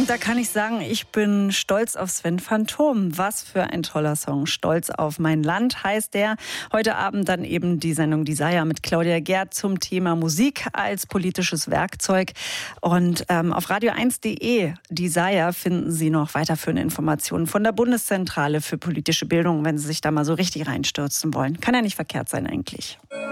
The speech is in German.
Und da kann ich sagen, ich bin stolz auf Sven Phantom. Was für ein toller Song. Stolz auf mein Land heißt der. Heute Abend dann eben die Sendung Desire mit Claudia Gerd zum Thema Musik als politisches Werkzeug. Und auf radio1.de Desire finden Sie noch weiterführende Informationen von der Bundeszentrale für politische Bildung, wenn Sie sich da mal so richtig reinstürzen wollen. Kann ja nicht verkehrt sein eigentlich.